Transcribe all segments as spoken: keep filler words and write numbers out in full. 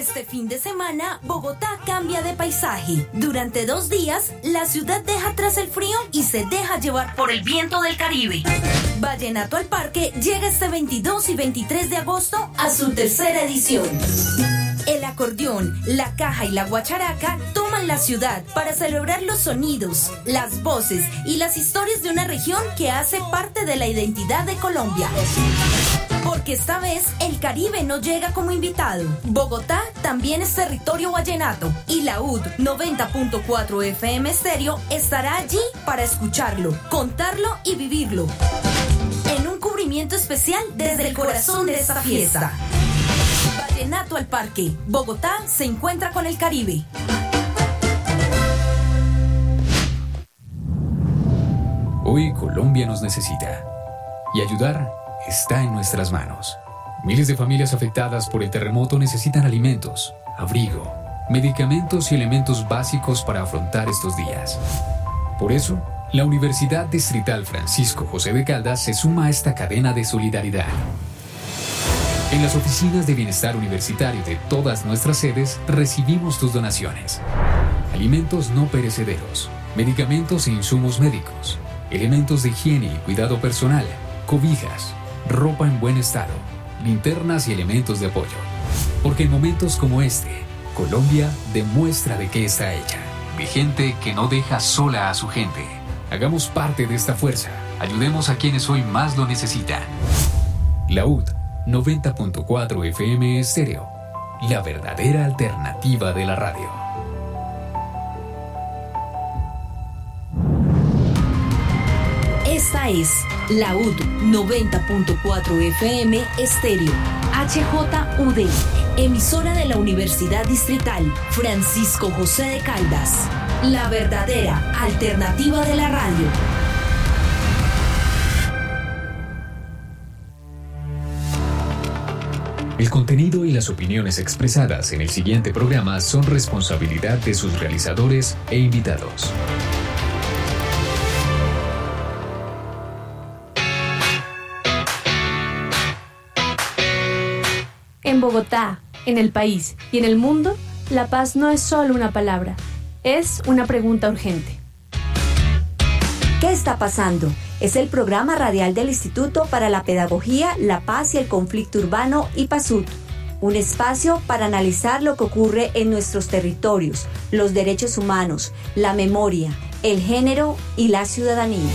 Este fin de semana, Bogotá cambia de paisaje. Durante dos días, la ciudad deja atrás el frío y se deja llevar por el viento del Caribe. Vallenato al Parque llega este veintidós y veintitrés de agosto a su tercera edición. El acordeón, la caja y la guacharaca toman la ciudad para celebrar los sonidos, las voces y las historias de una región que hace parte de la identidad de Colombia. Porque esta vez el Caribe no llega como invitado. Bogotá también es territorio vallenato y la U D noventa punto cuatro F M Estéreo estará allí para escucharlo, contarlo y vivirlo. En un cubrimiento especial desde el corazón de esta fiesta. Vallenato al Parque. Bogotá se encuentra con el Caribe. Hoy Colombia nos necesita. Y ayudar está en nuestras manos. Miles de familias afectadas por el terremoto necesitan alimentos, abrigo, medicamentos y elementos básicos para afrontar estos días. Por eso, la Universidad Distrital Francisco José de Caldas se suma a esta cadena de solidaridad. En las oficinas de bienestar universitario de todas nuestras sedes recibimos tus donaciones. Alimentos no perecederos, medicamentos e insumos médicos, elementos de higiene y cuidado personal, cobijas, ropa en buen estado, linternas y elementos de apoyo. Porque en momentos como este, Colombia demuestra de qué está hecha. De gente que no deja sola a su gente. Hagamos parte de esta fuerza. Ayudemos a quienes hoy más lo necesitan. La U D noventa punto cuatro F M Estéreo. La verdadera alternativa de la radio. Esta es la U D noventa punto cuatro F M Estéreo, H J U D, emisora de la Universidad Distrital Francisco José de Caldas, la verdadera alternativa de la radio. El contenido y las opiniones expresadas en el siguiente programa son responsabilidad de sus realizadores e invitados. En Bogotá, en el país y en el mundo, la paz no es solo una palabra, es una pregunta urgente. ¿Qué está pasando? Es el programa radial del Instituto para la Pedagogía, la Paz y el Conflicto Urbano, IPASUT, un espacio para analizar lo que ocurre en nuestros territorios, los derechos humanos, la memoria, el género y la ciudadanía.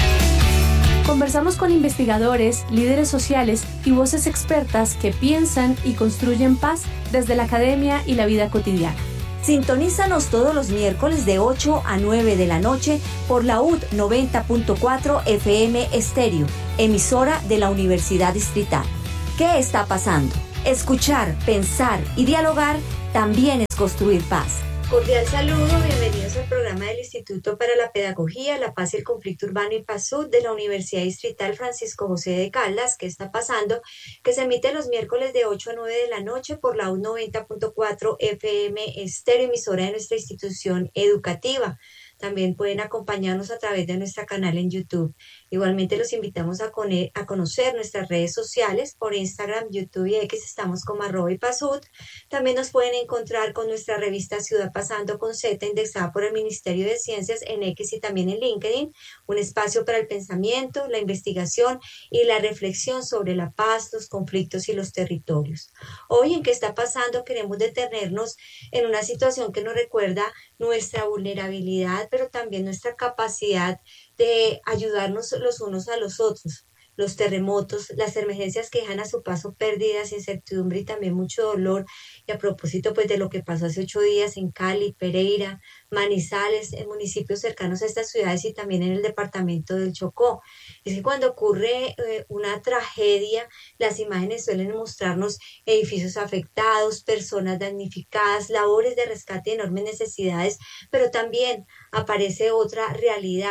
Conversamos con investigadores, líderes sociales y voces expertas que piensan y construyen paz desde la academia y la vida cotidiana. Sintonízanos todos los miércoles de ocho a nueve de la noche por la U D noventa punto cuatro F M Estéreo, emisora de la Universidad Distrital. ¿Qué está pasando? Escuchar, pensar y dialogar también es construir paz. Cordial saludo, bienvenidos al programa del Instituto para la Pedagogía, la Paz y el Conflicto Urbano IPASUT de la Universidad Distrital Francisco José de Caldas. ¿Qué está pasando? Que se emite los miércoles de ocho a nueve de la noche por la U noventa punto cuatro F M Estéreo, emisora de nuestra institución educativa. También pueden acompañarnos a través de nuestro canal en YouTube. Igualmente los invitamos a, con- a conocer nuestras redes sociales por Instagram, YouTube y X. Estamos como arroba IPASUT. También nos pueden encontrar con nuestra revista Ciudad Pasando con Z, indexada por el Ministerio de Ciencias en X y también en LinkedIn. Un espacio para el pensamiento, la investigación y la reflexión sobre la paz, los conflictos y los territorios. Hoy en ¿Qué está pasando? Queremos detenernos en una situación que nos recuerda nuestra vulnerabilidad, pero también nuestra capacidad de ayudarnos los unos a los otros. Los terremotos, las emergencias que dejan a su paso pérdidas, incertidumbre y también mucho dolor. Y a propósito pues de lo que pasó hace ocho días en Cali, Pereira, Manizales, en municipios cercanos a estas ciudades y también en el departamento del Chocó. Es que cuando ocurre eh, una tragedia, las imágenes suelen mostrarnos edificios afectados, personas damnificadas, labores de rescate, enormes necesidades, pero también aparece otra realidad.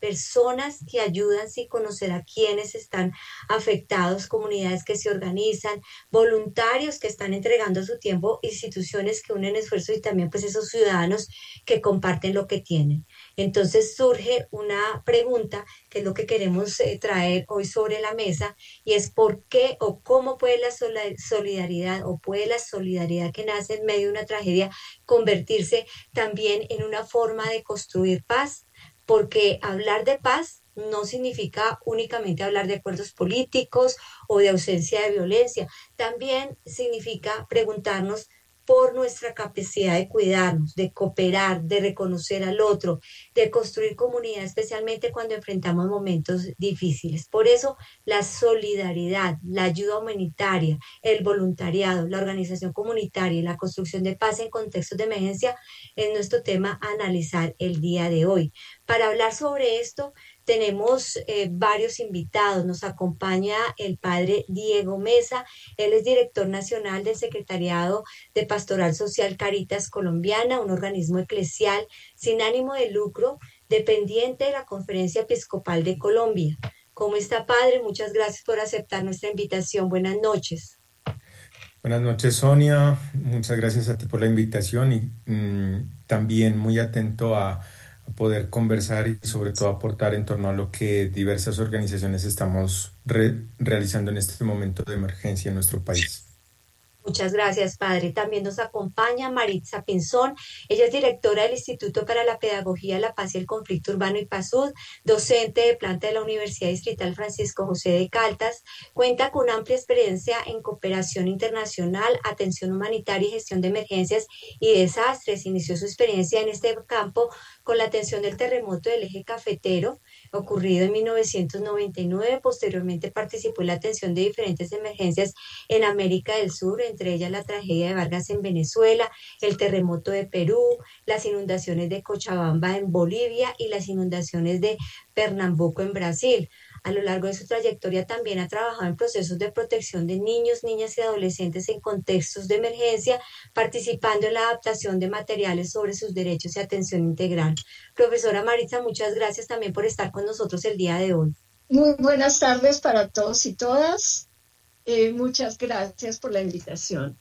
personas que ayudan sin conocer a quienes están afectados, comunidades que se organizan, voluntarios que están entregando su tiempo, instituciones que unen esfuerzos y también pues esos ciudadanos que comparten lo que tienen. Entonces surge una pregunta que es lo que queremos eh, traer hoy sobre la mesa y es por qué o cómo puede la solidaridad o puede la solidaridad que nace en medio de una tragedia convertirse también en una forma de construir paz, porque hablar de paz no significa únicamente hablar de acuerdos políticos o de ausencia de violencia, también significa preguntarnos por nuestra capacidad de cuidarnos, de cooperar, de reconocer al otro, de construir comunidad, especialmente cuando enfrentamos momentos difíciles. Por eso, la solidaridad, la ayuda humanitaria, el voluntariado, la organización comunitaria y la construcción de paz en contextos de emergencia es nuestro tema a analizar el día de hoy. Para hablar sobre esto, tenemos eh, varios invitados. Nos acompaña el padre Diego Mesa. Él es director nacional del Secretariado de Pastoral Social Caritas Colombiana, un organismo eclesial sin ánimo de lucro, dependiente de la Conferencia Episcopal de Colombia. ¿Cómo está, padre? Muchas gracias por aceptar nuestra invitación. Buenas noches. Buenas noches, Sonia. Muchas gracias a ti por la invitación y mmm, también muy atento a poder conversar y sobre todo aportar en torno a lo que diversas organizaciones estamos re- realizando en este momento de emergencia en nuestro país. Muchas gracias, padre. También nos acompaña Maritza Pinzón. Ella es directora del Instituto para la Pedagogía, la Paz y el Conflicto Urbano y PASUD, docente de planta de la Universidad Distrital Francisco José de Caldas. Cuenta con amplia experiencia en cooperación internacional, atención humanitaria y gestión de emergencias y desastres. Inició su experiencia en este campo con la atención del terremoto del eje cafetero, ocurrido en mil novecientos noventa y nueve. Posteriormente participó en la atención de diferentes emergencias en América del Sur, entre ellas la tragedia de Vargas en Venezuela, el terremoto de Perú, las inundaciones de Cochabamba en Bolivia y las inundaciones de Pernambuco en Brasil. A lo largo de su trayectoria también ha trabajado en procesos de protección de niños, niñas y adolescentes en contextos de emergencia, participando en la adaptación de materiales sobre sus derechos y atención integral. Profesora Maritza, muchas gracias también por estar con nosotros el día de hoy. Muy buenas tardes para todos y todas. Eh, muchas gracias por la invitación.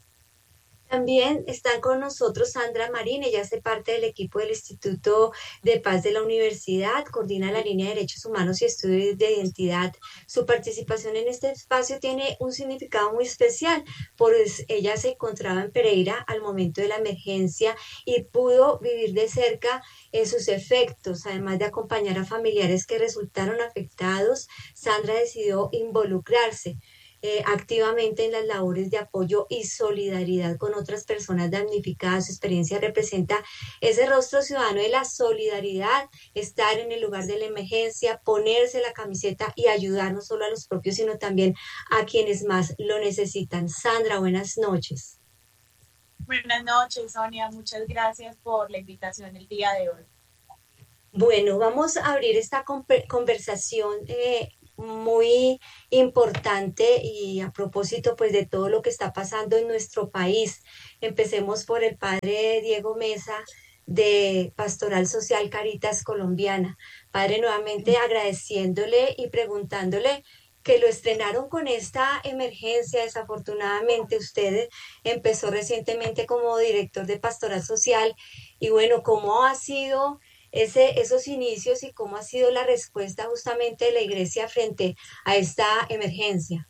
También están con nosotros Sandra Marín. Ella hace parte del equipo del Instituto de Paz de la Universidad, coordina la línea de Derechos Humanos y Estudios de Identidad. Su participación en este espacio tiene un significado muy especial, pues ella se encontraba en Pereira al momento de la emergencia y pudo vivir de cerca eh, sus efectos. Además de acompañar a familiares que resultaron afectados, Sandra decidió involucrarse Eh, activamente en las labores de apoyo y solidaridad con otras personas damnificadas. Su experiencia representa ese rostro ciudadano de la solidaridad, estar en el lugar de la emergencia, ponerse la camiseta y ayudar no solo a los propios, sino también a quienes más lo necesitan. Sandra, buenas noches. Buenas noches, Sonia. Muchas gracias por la invitación el día de hoy. Bueno, vamos a abrir esta conversación eh, muy importante y a propósito pues de todo lo que está pasando en nuestro país. Empecemos por el padre Diego Mesa de Pastoral Social Caritas Colombiana. Padre, nuevamente agradeciéndole y preguntándole que lo estrenaron con esta emergencia. Desafortunadamente usted empezó recientemente como director de Pastoral Social y bueno, ¿cómo ha sido Ese, esos inicios y cómo ha sido la respuesta justamente de la Iglesia frente a esta emergencia?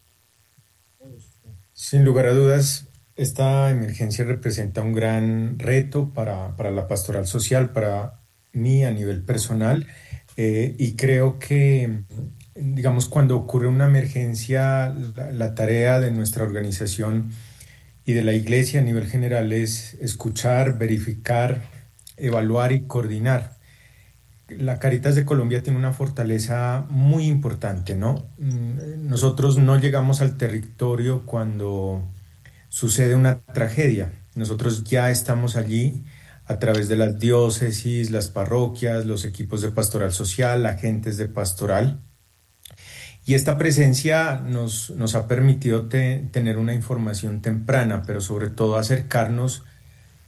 Sin lugar a dudas, esta emergencia representa un gran reto para, para la pastoral social, para mí a nivel personal, eh, y creo que, digamos, cuando ocurre una emergencia, la, la tarea de nuestra organización y de la Iglesia a nivel general es escuchar, verificar, evaluar y coordinar. La Caritas de Colombia tiene una fortaleza muy importante, ¿no? Nosotros no llegamos al territorio cuando sucede una tragedia. Nosotros ya estamos allí a través de las diócesis, las parroquias, los equipos de pastoral social, agentes de pastoral. Y esta presencia nos, nos ha permitido te, tener una información temprana, pero sobre todo acercarnos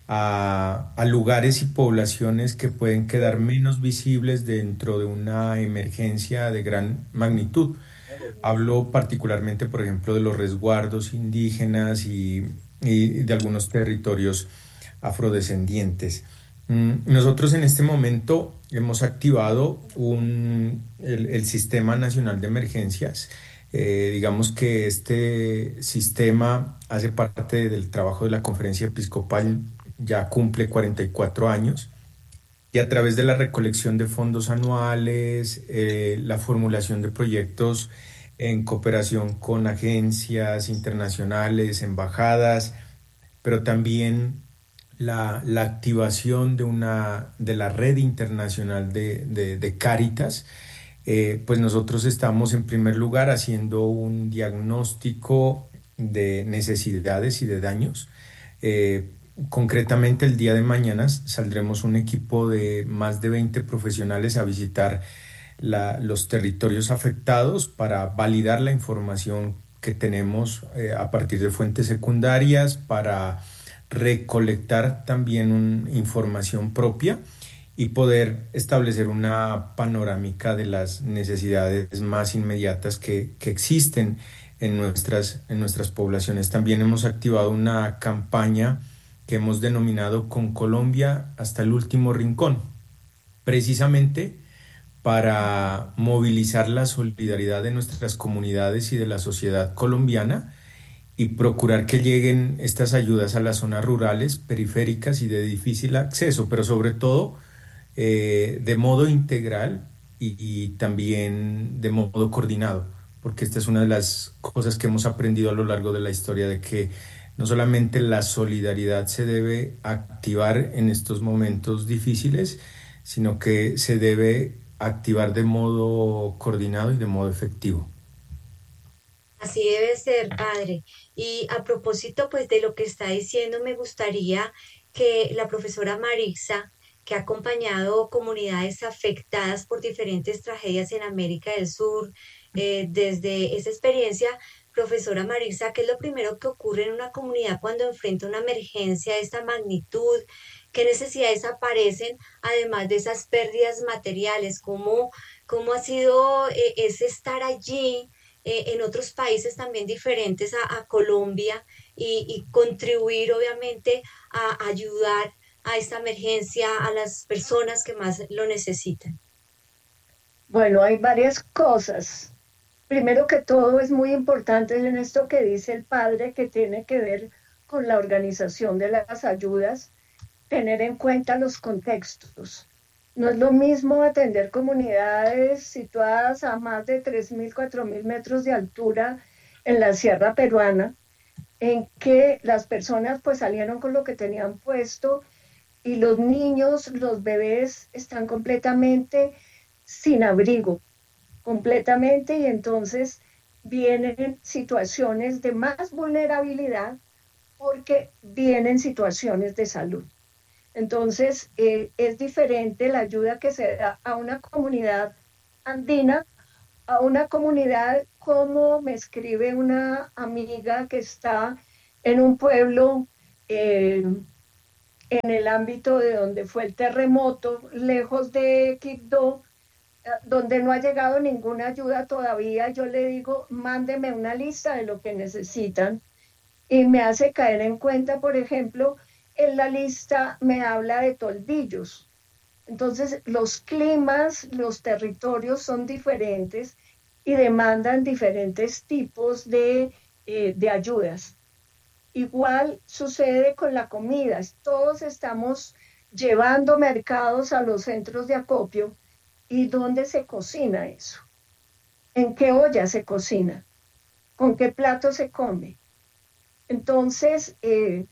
a, a lugares y poblaciones que pueden quedar menos visibles dentro de una emergencia de gran magnitud. Hablo particularmente, por ejemplo, de los resguardos indígenas y, y de algunos territorios afrodescendientes. Nosotros en este momento hemos activado un, el, el Sistema Nacional de Emergencias. Eh, digamos que este sistema hace parte del trabajo de la Conferencia Episcopal, ya cumple cuarenta y cuatro años, y a través de la recolección de fondos anuales, eh, la formulación de proyectos en cooperación con agencias internacionales, embajadas, pero también La, la activación de, una, de la red internacional de, de, de Cáritas, eh, pues nosotros estamos en primer lugar haciendo un diagnóstico de necesidades y de daños. Eh, concretamente el día de mañana saldremos un equipo de más de veinte profesionales a visitar la, los territorios afectados para validar la información que tenemos eh, a partir de fuentes secundarias, para recolectar también un, información propia y poder establecer una panorámica de las necesidades más inmediatas que, que existen en nuestras, en nuestras poblaciones. También hemos activado una campaña que hemos denominado Con Colombia hasta el último rincón, precisamente para movilizar la solidaridad de nuestras comunidades y de la sociedad colombiana y procurar que lleguen estas ayudas a las zonas rurales, periféricas y de difícil acceso, pero sobre todo eh, de modo integral y, y también de modo coordinado, porque esta es una de las cosas que hemos aprendido a lo largo de la historia, de que no solamente la solidaridad se debe activar en estos momentos difíciles, sino que se debe activar de modo coordinado y de modo efectivo. Así debe ser, padre. Y a propósito, pues, de lo que está diciendo, me gustaría que la profesora Marixa, que ha acompañado comunidades afectadas por diferentes tragedias en América del Sur, eh, desde esa experiencia, profesora Marixa, ¿qué es lo primero que ocurre en una comunidad cuando enfrenta una emergencia de esta magnitud? ¿Qué necesidades aparecen, además de esas pérdidas materiales? ¿Cómo, cómo ha sido eh, ese estar allí? Eh, en otros países también diferentes a, a Colombia y, y contribuir obviamente a ayudar a esta emergencia a las personas que más lo necesitan? Bueno, hay varias cosas. Primero que todo, es muy importante en esto que dice el padre, que tiene que ver con la organización de las ayudas, tener en cuenta los contextos. No es lo mismo atender comunidades situadas a más de tres mil, cuatro mil metros de altura en la sierra peruana, en que las personas pues salieron con lo que tenían puesto y los niños, los bebés están completamente sin abrigo, completamente, y entonces vienen situaciones de más vulnerabilidad porque vienen situaciones de salud. Entonces, eh, es diferente la ayuda que se da a una comunidad andina, a una comunidad como me escribe una amiga que está en un pueblo eh, en el ámbito de donde fue el terremoto, lejos de Quibdó, donde no ha llegado ninguna ayuda todavía. Yo le digo, mándeme una lista de lo que necesitan, y me hace caer en cuenta, por ejemplo, en la lista me habla de toldillos. Entonces, los climas, los territorios son diferentes y demandan diferentes tipos de, eh, de ayudas. Igual sucede con la comida. Todos estamos llevando mercados a los centros de acopio. ¿Y dónde se cocina eso? ¿En qué olla se cocina? ¿Con qué plato se come? Entonces, eh,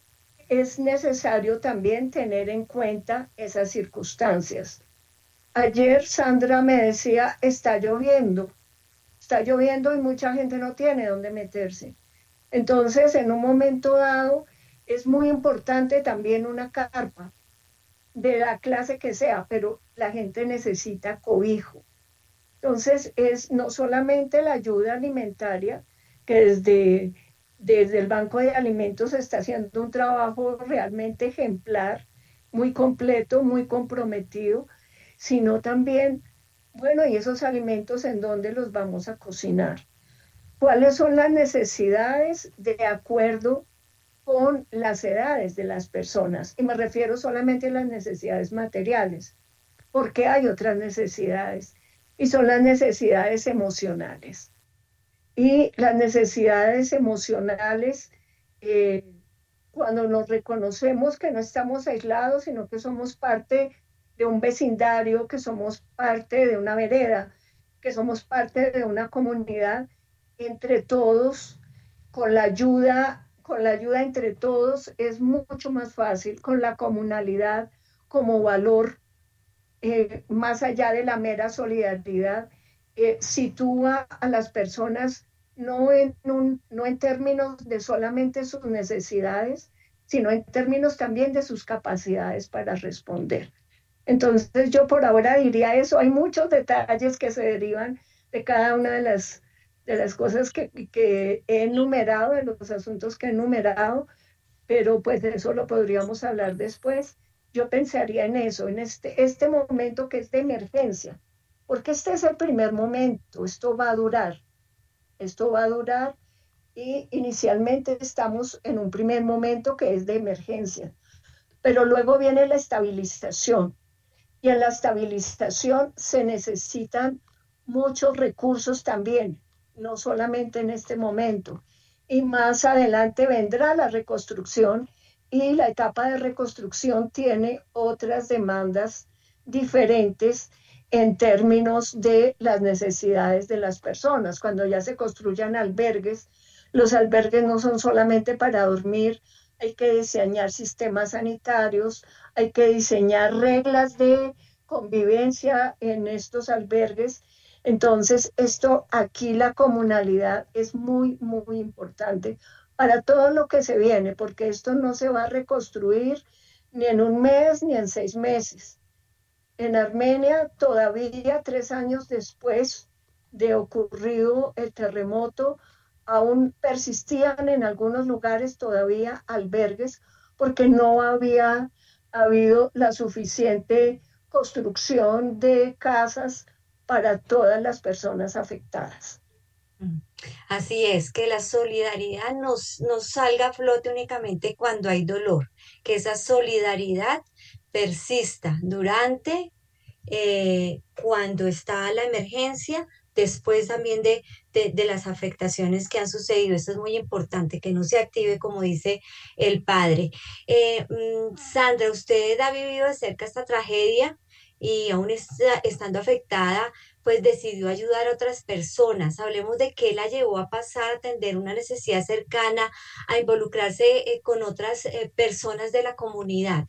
es necesario también tener en cuenta esas circunstancias. Ayer Sandra me decía, está lloviendo, está lloviendo y mucha gente no tiene dónde meterse. Entonces, en un momento dado, es muy importante también una carpa, de la clase que sea, pero la gente necesita cobijo. Entonces, es no solamente la ayuda alimentaria, que desde desde el Banco de Alimentos se está haciendo un trabajo realmente ejemplar, muy completo, muy comprometido, sino también, bueno, ¿y esos alimentos en dónde los vamos a cocinar? ¿Cuáles son las necesidades de acuerdo con las edades de las personas? Y me refiero solamente a las necesidades materiales, porque hay otras necesidades, y son las necesidades emocionales. Y las necesidades emocionales, eh, cuando nos reconocemos que no estamos aislados, sino que somos parte de un vecindario, que somos parte de una vereda, que somos parte de una comunidad, entre todos, con la ayuda, con la ayuda entre todos, es mucho más fácil, con la comunalidad como valor, eh, más allá de la mera solidaridad, eh, sitúa a las personas no en, un, no en términos de solamente sus necesidades, sino en términos también de sus capacidades para responder. Entonces yo por ahora diría eso. Hay muchos detalles que se derivan de cada una de las, de las cosas que, que he enumerado, de los asuntos que he enumerado, pero pues de eso lo podríamos hablar después. Yo pensaría en eso, en este, este momento que es de emergencia, porque este es el primer momento, esto va a durar, esto va a durar y inicialmente estamos en un primer momento que es de emergencia, pero luego viene la estabilización y en la estabilización se necesitan muchos recursos también, no solamente en este momento, y más adelante vendrá la reconstrucción. Y la etapa de reconstrucción tiene otras demandas diferentes en términos de las necesidades de las personas. Cuando ya se construyan albergues, los albergues no son solamente para dormir, hay que diseñar sistemas sanitarios, hay que diseñar reglas de convivencia en estos albergues. Entonces, esto aquí la comunalidad es muy, muy importante para todo lo que se viene, porque esto no se va a reconstruir ni en un mes ni en seis meses. En Armenia, todavía tres años después de ocurrido el terremoto, aún persistían en algunos lugares todavía albergues, porque no había habido la suficiente construcción de casas para todas las personas afectadas. Así es, que la solidaridad nos, nos salga a flote únicamente cuando hay dolor, que esa solidaridad persista durante, eh, cuando está la emergencia, después también de, de, de las afectaciones que han sucedido. Esto es muy importante, que no se active, como dice el padre. Eh, mm, Sandra, usted ha vivido de cerca esta tragedia y aún está, estando afectada, pues decidió ayudar a otras personas. Hablemos de qué la llevó a pasar a atender una necesidad cercana, a involucrarse eh, con otras eh, personas de la comunidad.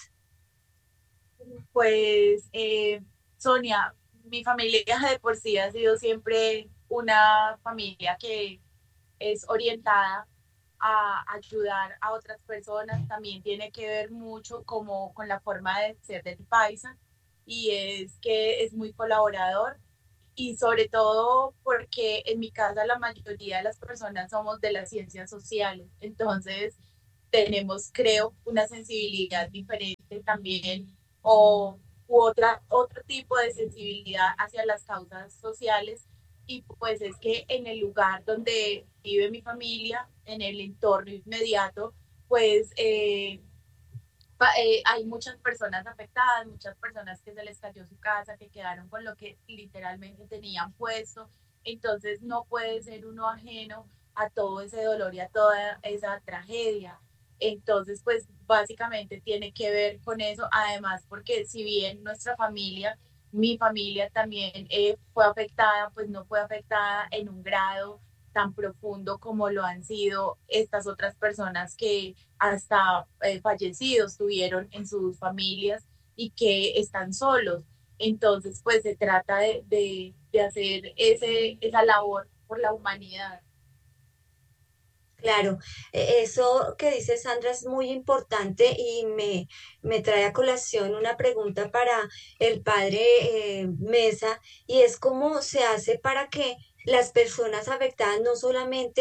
Pues, eh, Sonia, mi familia de por sí ha sido siempre una familia que es orientada a ayudar a otras personas. También tiene que ver mucho como con la forma de ser del paisa, y es que es muy colaborador, y sobre todo porque en mi casa la mayoría de las personas somos de las ciencias sociales, entonces tenemos, creo, una sensibilidad diferente también, o u otra, otro tipo de sensibilidad hacia las causas sociales. Y pues es que en el lugar donde vive mi familia, en el entorno inmediato, pues eh, eh, hay muchas personas afectadas, muchas personas que se les cayó su casa, que quedaron con lo que literalmente tenían puesto. Entonces no puede ser uno ajeno a todo ese dolor y a toda esa tragedia. Entonces, pues básicamente tiene que ver con eso, además porque si bien nuestra familia, mi familia también eh, fue afectada, pues no fue afectada en un grado tan profundo como lo han sido estas otras personas que hasta eh, fallecidos tuvieron en sus familias y que están solos. Entonces, pues se trata de, de, de hacer ese, esa labor por la humanidad. Claro, e- eso que dice Sandra es muy importante y me, me trae a colación una pregunta para el padre eh, Mesa, y es cómo se hace para que las personas afectadas no solamente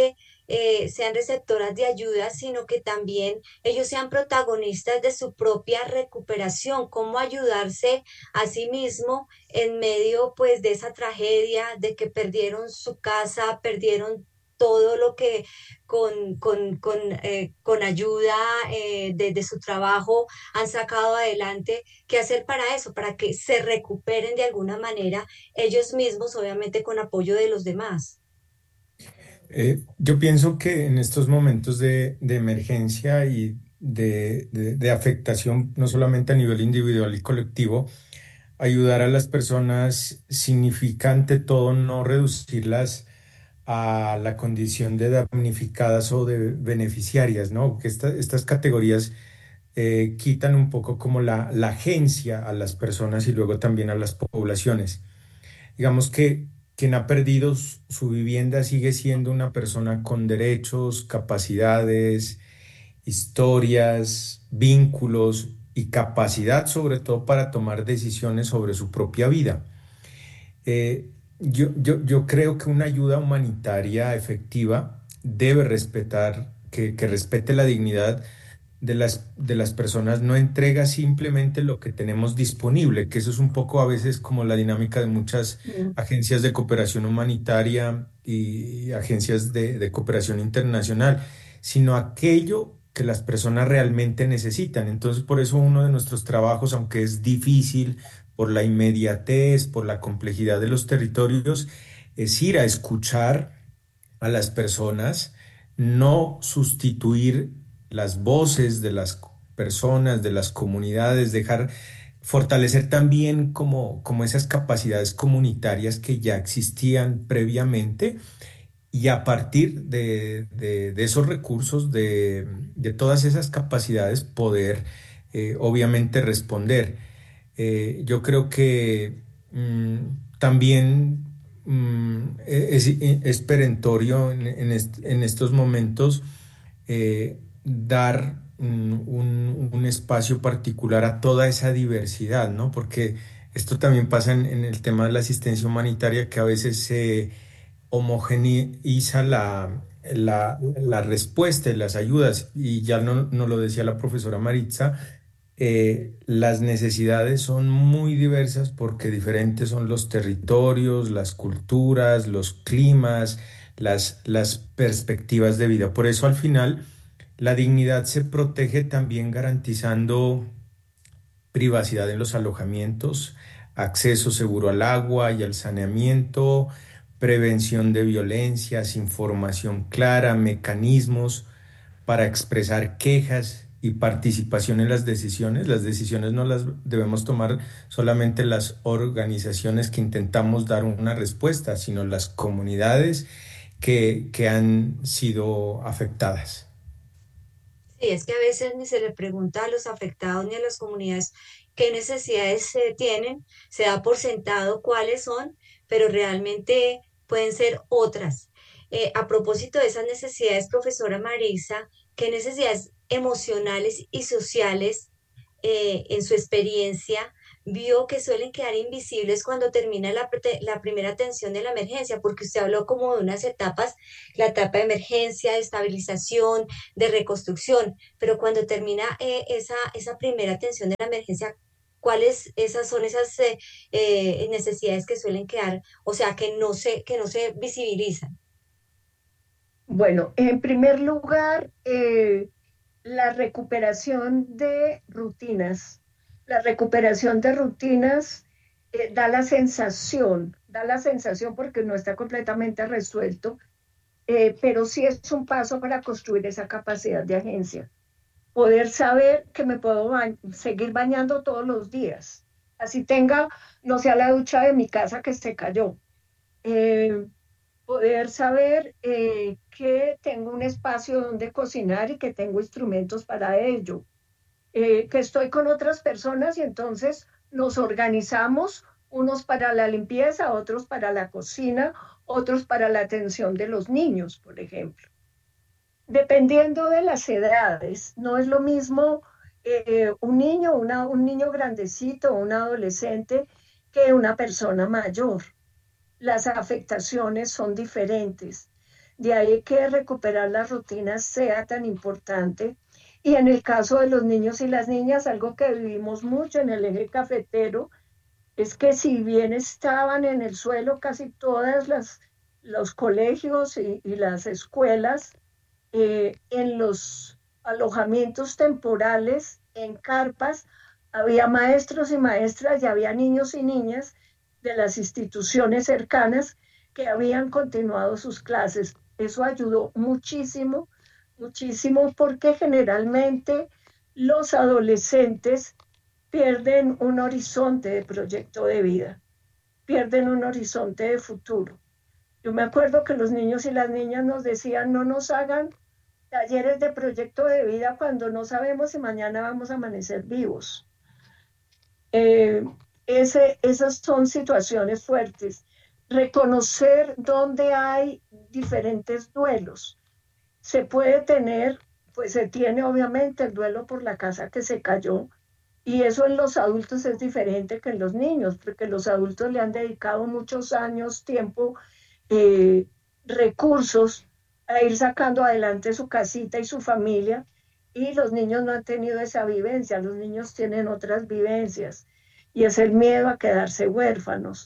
eh, sean receptoras de ayuda, sino que también ellos sean protagonistas de su propia recuperación, cómo ayudarse a sí mismo en medio pues de esa tragedia de que perdieron su casa, perdieron todo lo que con, con, con, eh, con ayuda eh, de, de su trabajo han sacado adelante. ¿Qué hacer para eso? Para que se recuperen de alguna manera ellos mismos, obviamente con apoyo de los demás. Eh, yo pienso que en estos momentos de, de emergencia y de, de- de afectación, no solamente a nivel individual y colectivo, ayudar a las personas significa ante todo no reducirlas a la condición de damnificadas o de beneficiarias, ¿no? Que esta- estas categorías eh, quitan un poco como la, la agencia a las personas y luego también a las poblaciones. Digamos que quien ha perdido s- su vivienda sigue siendo una persona con derechos, capacidades, historias, vínculos y capacidad sobre todo para tomar decisiones sobre su propia vida. Eh, yo, yo, yo creo que una ayuda humanitaria efectiva debe respetar, que, que respete la dignidad de las, de las personas, no entrega simplemente lo que tenemos disponible, que eso es un poco a veces como la dinámica de muchas Mm. agencias de cooperación humanitaria y agencias de, de cooperación internacional, sino aquello que las personas realmente necesitan. Entonces, por eso uno de nuestros trabajos, aunque es difícil por la inmediatez, por la complejidad de los territorios, es ir a escuchar a las personas, no sustituir las voces de las personas, de las comunidades, dejar fortalecer también como, como esas capacidades comunitarias que ya existían previamente y a partir de, de- de esos recursos, de, de todas esas capacidades, poder eh, obviamente responder. Eh, yo creo que mm, también mm, es, es perentorio en, en est- en estos momentos eh, dar mm, un, un espacio particular a toda esa diversidad, ¿no? Porque esto también pasa en, en el tema de la asistencia humanitaria, que a veces se homogeneiza la, la, la respuesta y las ayudas, y ya no, no lo decía la profesora Maritza, eh, las necesidades son muy diversas porque diferentes son los territorios, las culturas, los climas, las, las perspectivas de vida. Por eso al final la dignidad se protege también garantizando privacidad en los alojamientos, acceso seguro al agua y al saneamiento, prevención de violencias, información clara, mecanismos para expresar quejas y participación en las decisiones. Las decisiones no las debemos tomar solamente las organizaciones que intentamos dar una respuesta, sino las comunidades que, que han sido afectadas. Sí, es que a veces ni se le pregunta a los afectados ni a las comunidades qué necesidades se tienen, se da por sentado cuáles son, pero realmente pueden ser otras. Eh, a propósito de esas necesidades, profesora Marisa, ¿qué necesidades emocionales y sociales eh, en su experiencia vio que suelen quedar invisibles cuando termina la, prote- la primera atención de la emergencia? Porque usted habló como de unas etapas, la etapa de emergencia, de estabilización, de reconstrucción, pero cuando termina eh, esa, esa primera atención de la emergencia, ¿cuáles esas son esas eh, eh, necesidades que suelen quedar, o sea, que no se, que no se visibilizan? Bueno, en primer lugar, eh, la recuperación de rutinas. La recuperación de rutinas eh, da la sensación, da la sensación porque no está completamente resuelto, eh, pero sí es un paso para construir esa capacidad de agencia. Poder saber que me puedo ba- seguir bañando todos los días. Así tenga, no sea la ducha de mi casa que se cayó. Eh, Poder saber eh, que tengo un espacio donde cocinar y que tengo instrumentos para ello, eh, que estoy con otras personas y entonces nos organizamos, unos para la limpieza, otros para la cocina, otros para la atención de los niños, por ejemplo. Dependiendo de las edades, no es lo mismo eh, un niño, una, un niño grandecito, un adolescente, que una persona mayor. Las afectaciones son diferentes. De ahí que recuperar las rutinas sea tan importante. Y en el caso de los niños y las niñas, algo que vivimos mucho en el eje cafetero, es que si bien estaban en el suelo casi todas las los colegios y, y las escuelas, eh, en los alojamientos temporales, en carpas, había maestros y maestras y había niños y niñas de las instituciones cercanas que habían continuado sus clases. Eso ayudó muchísimo, muchísimo, porque generalmente los adolescentes pierden un horizonte de proyecto de vida, pierden un horizonte de futuro. Yo me acuerdo que los niños y las niñas nos decían, no nos hagan talleres de proyecto de vida cuando no sabemos si mañana vamos a amanecer vivos. Eh, ese, esas son situaciones fuertes. Reconocer dónde hay diferentes duelos. Se puede tener, pues se tiene obviamente el duelo por la casa que se cayó, y eso en los adultos es diferente que en los niños, porque los adultos le han dedicado muchos años, tiempo, eh, recursos a ir sacando adelante su casita y su familia, y los niños no han tenido esa vivencia, los niños tienen otras vivencias, y es el miedo a quedarse huérfanos,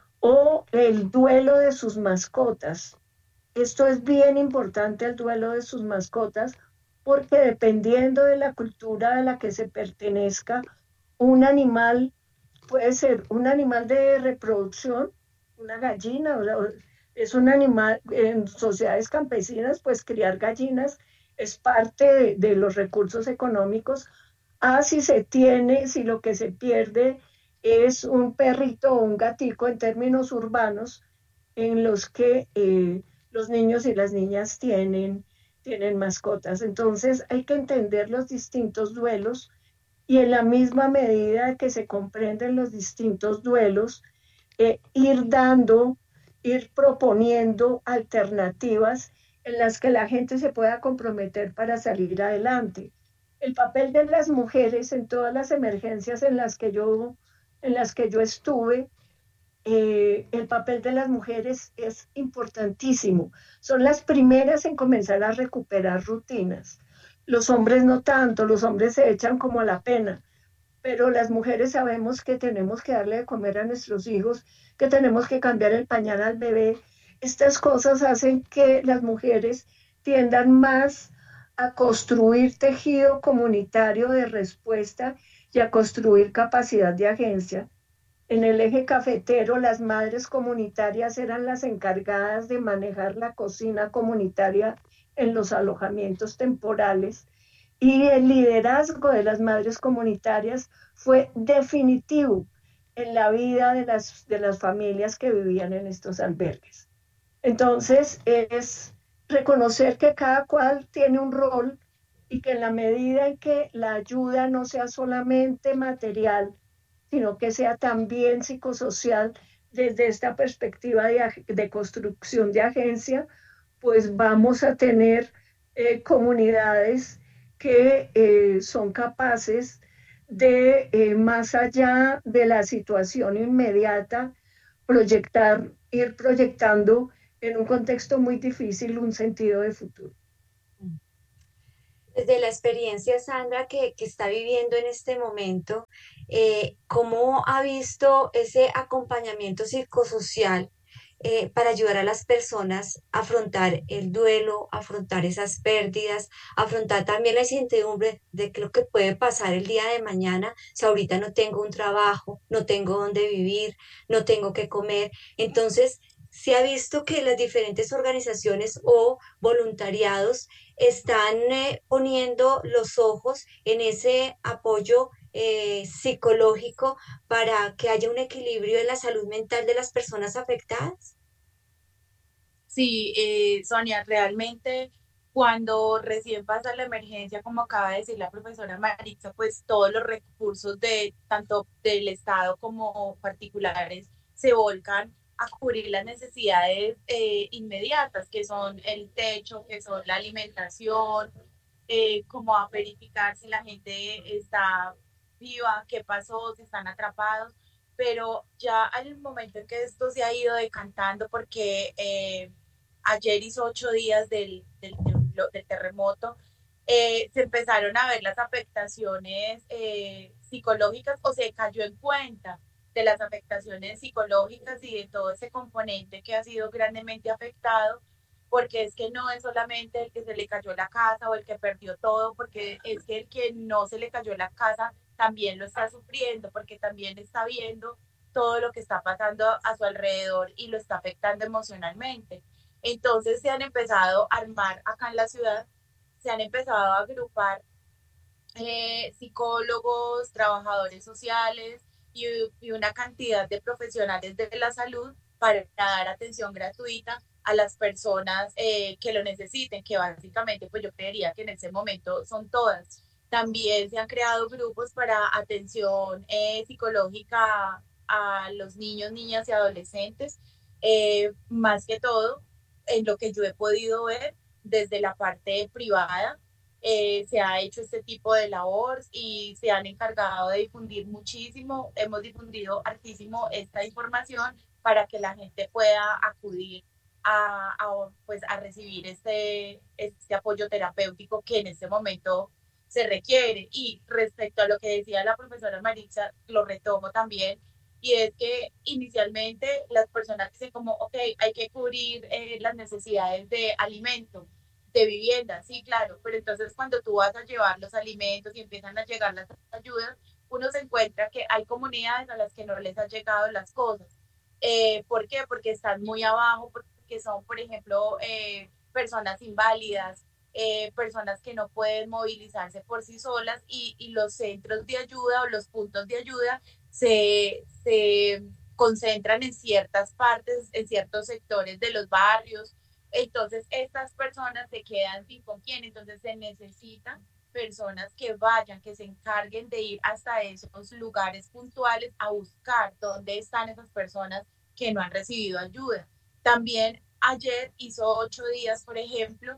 o el duelo de sus mascotas. Esto es bien importante, el duelo de sus mascotas, porque dependiendo de la cultura a la que se pertenezca, un animal puede ser un animal de reproducción, una gallina, o sea, es un animal, en sociedades campesinas, pues criar gallinas es parte de, de los recursos económicos. Ah, si se tiene, si lo que se pierde es un perrito o un gatico en términos urbanos, en los que eh, los niños y las niñas tienen tienen mascotas. Entonces hay que entender los distintos duelos, y en la misma medida que se comprenden los distintos duelos, eh, ir dando, ir proponiendo alternativas en las que la gente se pueda comprometer para salir adelante. El papel de las mujeres en todas las emergencias en las que yo, en las que yo estuve, Eh, el papel de las mujeres es importantísimo. Son las primeras en comenzar a recuperar rutinas. Los hombres no tanto, los hombres se echan como a la pena, pero las mujeres sabemos que tenemos que darle de comer a nuestros hijos, que tenemos que cambiar el pañal al bebé. Estas cosas hacen que las mujeres tiendan más a construir tejido comunitario de respuesta y a construir capacidad de agencia. En el eje cafetero, las madres comunitarias eran las encargadas de manejar la cocina comunitaria en los alojamientos temporales, y el liderazgo de las madres comunitarias fue definitivo en la vida de las, de las familias que vivían en estos albergues. Entonces, es reconocer que cada cual tiene un rol, y que en la medida en que la ayuda no sea solamente material, sino que sea también psicosocial, desde esta perspectiva de, de construcción de agencia, pues vamos a tener eh, comunidades que eh, son capaces de, eh, más allá de la situación inmediata, proyectar, ir proyectando en un contexto muy difícil un sentido de futuro. Desde la experiencia, Sandra, que, que está viviendo en este momento, eh, ¿cómo ha visto ese acompañamiento psicosocial eh, para ayudar a las personas a afrontar el duelo, a afrontar esas pérdidas, a afrontar también la incertidumbre de lo que puede pasar el día de mañana si ahorita no tengo un trabajo, no tengo dónde vivir, no tengo qué comer? Entonces, se ha visto que las diferentes organizaciones o voluntariados están eh, poniendo los ojos en ese apoyo eh, psicológico para que haya un equilibrio en la salud mental de las personas afectadas. Sí, eh, Sonia, realmente cuando recién pasa la emergencia, como acaba de decir la profesora Maritza, pues todos los recursos de tanto del Estado como particulares se volcan a cubrir las necesidades eh, inmediatas, que son el techo, que son la alimentación, eh, como a verificar si la gente está viva, qué pasó, si están atrapados, pero ya al momento en que esto se ha ido decantando, porque eh, ayer hizo ocho días del, del, del terremoto, eh, se empezaron a ver las afectaciones eh, psicológicas, o se cayó en cuenta de las afectaciones psicológicas y de todo ese componente que ha sido grandemente afectado, porque es que no es solamente el que se le cayó la casa o el que perdió todo, porque es que el que no se le cayó la casa también lo está sufriendo, porque también está viendo todo lo que está pasando a su alrededor y lo está afectando emocionalmente. Entonces se han empezado a armar acá en la ciudad, se han empezado a agrupar eh, psicólogos, trabajadores sociales y, y una cantidad de profesionales de la salud para dar atención gratuita a las personas eh, que lo necesiten, que básicamente pues yo creería que en ese momento son todas. También se han creado grupos para atención eh, psicológica a los niños, niñas y adolescentes, eh, más que todo en lo que yo he podido ver desde la parte privada. Eh, se ha hecho este tipo de labor y se han encargado de difundir muchísimo, hemos difundido hartísimo esta información para que la gente pueda acudir a, a, pues, a recibir este, este apoyo terapéutico que en este momento se requiere. Y respecto a lo que decía la profesora Maritza, lo retomo también, y es que inicialmente las personas dicen como, ok, hay que cubrir eh, las necesidades de alimento, de vivienda, sí, claro, pero entonces cuando tú vas a llevar los alimentos y empiezan a llegar las ayudas, uno se encuentra que hay comunidades a las que no les han llegado las cosas. Eh, ¿Por qué? Porque están muy abajo, porque son, por ejemplo, eh, personas inválidas, eh, personas que no pueden movilizarse por sí solas, y, y los centros de ayuda o los puntos de ayuda se, se concentran en ciertas partes, en ciertos sectores de los barrios. Entonces estas personas se quedan sin con quién, entonces se necesitan personas que vayan, que se encarguen de ir hasta esos lugares puntuales a buscar dónde están esas personas que no han recibido ayuda. También ayer hizo ocho días, por ejemplo,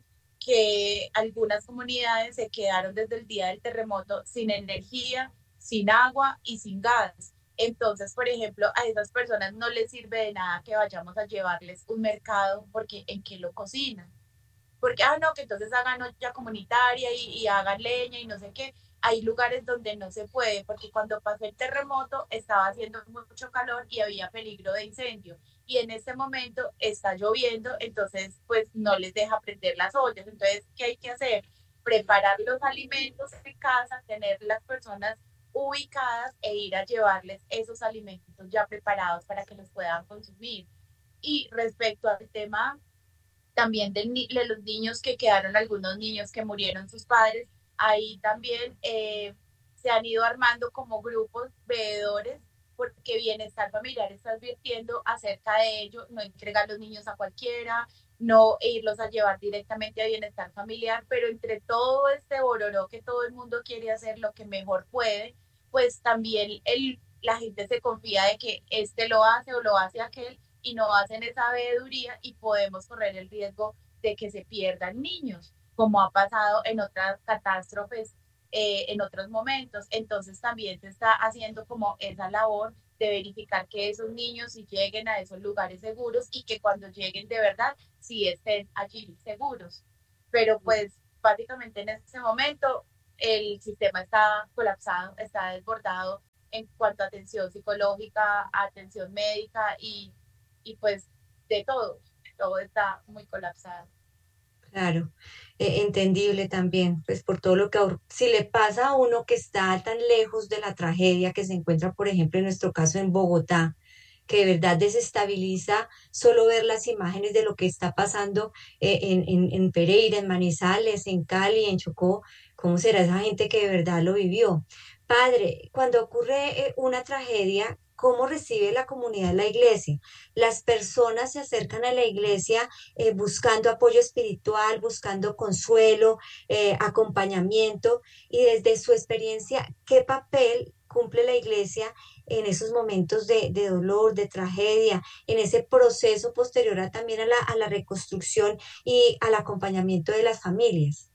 que algunas comunidades se quedaron desde el día del terremoto sin energía, sin agua y sin gas. Entonces, por ejemplo, a esas personas no les sirve de nada que vayamos a llevarles un mercado, porque ¿en qué lo cocinan? Porque, ah, no, que entonces hagan olla comunitaria y, y hagan leña y no sé qué. Hay lugares donde no se puede, porque cuando pasó el terremoto estaba haciendo mucho calor y había peligro de incendio. Y en este momento está lloviendo, entonces pues no les deja prender las ollas. Entonces, ¿qué hay que hacer? Preparar los alimentos en casa, tener las personas ubicadas e ir a llevarles esos alimentos ya preparados para que los puedan consumir. Y respecto al tema también de, de los niños que quedaron, algunos niños que murieron sus padres, ahí también eh, se han ido armando como grupos veedores, porque Bienestar Familiar está advirtiendo acerca de ello, no entregar los niños a cualquiera, no irlos a llevar directamente a Bienestar Familiar, pero entre todo este bororó que todo el mundo quiere hacer lo que mejor puede, pues también el, la gente se confía de que este lo hace o lo hace aquel, y no hacen esa veeduría, y podemos correr el riesgo de que se pierdan niños, como ha pasado en otras catástrofes, eh, en otros momentos. Entonces también se está haciendo como esa labor de verificar que esos niños sí lleguen a esos lugares seguros, y que cuando lleguen de verdad sí estén allí seguros. Pero pues básicamente en este momento el sistema está colapsado, está desbordado en cuanto a atención psicológica, atención médica y, y pues de todo, todo está muy colapsado. Claro, eh, entendible también, pues por todo lo que si le pasa a uno que está tan lejos de la tragedia, que se encuentra, por ejemplo, en nuestro caso en Bogotá, que de verdad desestabiliza solo ver las imágenes de lo que está pasando eh, en, en, en Pereira, en Manizales, en Cali, en Chocó. ¿Cómo será esa gente que de verdad lo vivió? Padre, cuando ocurre eh, una tragedia, ¿cómo recibe la comunidad la iglesia? Las personas se acercan a la iglesia eh, buscando apoyo espiritual, buscando consuelo, eh, acompañamiento, y desde su experiencia, ¿qué papel cumple la iglesia en esos momentos de, de dolor, de tragedia, en ese proceso posterior a, también a la, a la reconstrucción y al acompañamiento de las familias?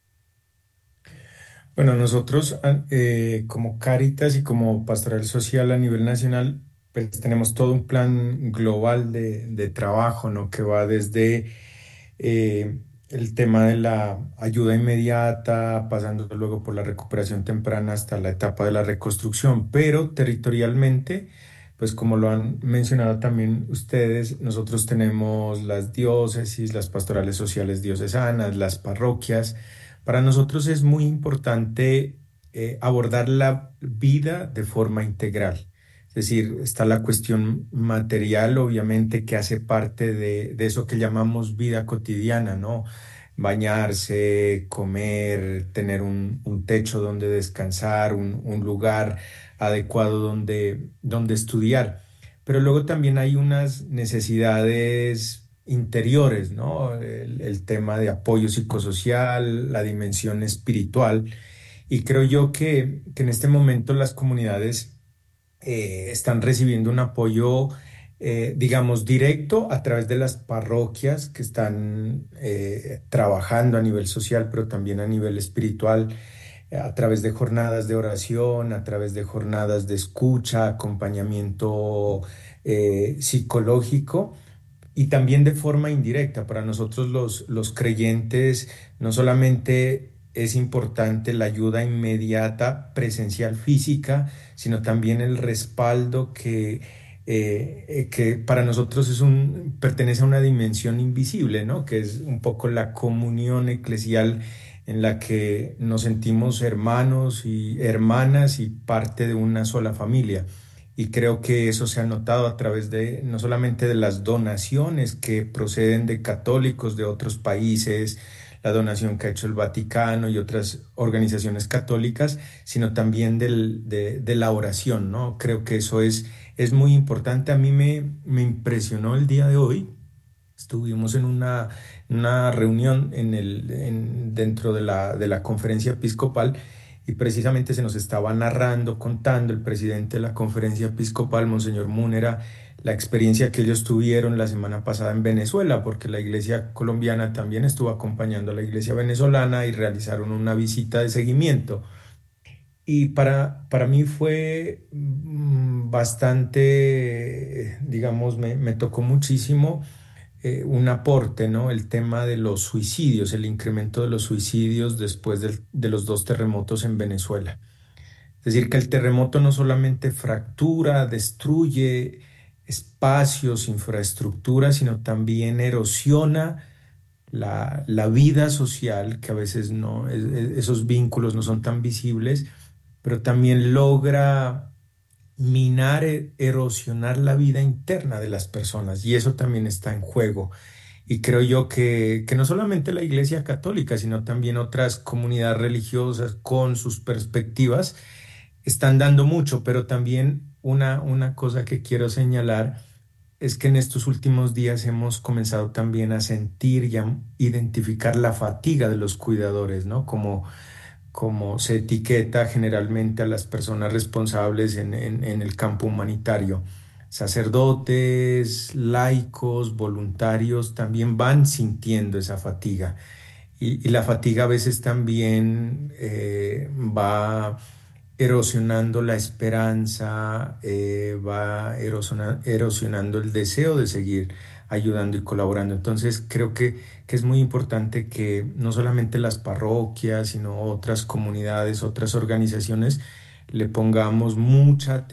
Bueno, nosotros eh, como Cáritas y como Pastoral Social a nivel nacional, pues tenemos todo un plan global de, de trabajo, ¿no? Que va desde eh, el tema de la ayuda inmediata, pasando luego por la recuperación temprana hasta la etapa de la reconstrucción, pero territorialmente, pues como lo han mencionado también ustedes, nosotros tenemos las diócesis, las pastorales sociales diocesanas, las parroquias. Para nosotros es muy importante eh, abordar la vida de forma integral. Es decir, está la cuestión material, obviamente, que hace parte de, de eso que llamamos vida cotidiana, ¿no? Bañarse, comer, tener un, un techo donde descansar, un, un lugar adecuado donde, donde estudiar. Pero luego también hay unas necesidades interiores, ¿no? El, el tema de apoyo psicosocial, la dimensión espiritual. Y creo yo que, que en este momento las comunidades eh, están recibiendo un apoyo, eh, digamos, directo a través de las parroquias que están eh, trabajando a nivel social, pero también a nivel espiritual, eh, a través de jornadas de oración, a través de jornadas de escucha, acompañamiento eh, psicológico. Y también de forma indirecta, para nosotros los, los creyentes, no solamente es importante la ayuda inmediata presencial física, sino también el respaldo que, eh, que para nosotros es un, pertenece a una dimensión invisible, ¿no? Que es un poco la comunión eclesial en la que nos sentimos hermanos y hermanas y parte de una sola familia. Y creo que eso se ha notado a través de no solamente de las donaciones que proceden de católicos de otros países, la donación que ha hecho el Vaticano y otras organizaciones católicas, sino también del, de, de la oración, ¿no? Creo que eso es, es muy importante. A mí me, me impresionó el día de hoy. Estuvimos en una, una reunión en el, en, dentro de la, de la conferencia episcopal. Y precisamente se nos estaba narrando, contando el presidente de la conferencia episcopal, Monseñor Múnera, la experiencia que ellos tuvieron la semana pasada en Venezuela, porque la iglesia colombiana también estuvo acompañando a la iglesia venezolana y realizaron una visita de seguimiento. Y para, para mí fue bastante, digamos, me, me tocó muchísimo eh, un aporte, ¿no? El tema de los suicidios, el incremento de los suicidios después del, de los dos terremotos en Venezuela. Es decir, que el terremoto no solamente fractura, destruye espacios, infraestructuras, sino también erosiona la, la vida social, que a veces no, es, esos vínculos no son tan visibles, pero también logra minar, erosionar la vida interna de las personas, y eso también está en juego. Y creo yo que, que no solamente la Iglesia Católica, sino también otras comunidades religiosas con sus perspectivas están dando mucho, pero también una, una cosa que quiero señalar es que en estos últimos días hemos comenzado también a sentir y a identificar la fatiga de los cuidadores, ¿no? Como como se etiqueta generalmente a las personas responsables en, en, en el campo humanitario. Sacerdotes, laicos, voluntarios también van sintiendo esa fatiga. Y, y la fatiga a veces también eh, va erosionando la esperanza, eh, va erosiona, erosionando el deseo de seguir ayudando y colaborando. Entonces creo que, que es muy importante que no solamente las parroquias, sino otras comunidades, otras organizaciones, le pongamos mucha atención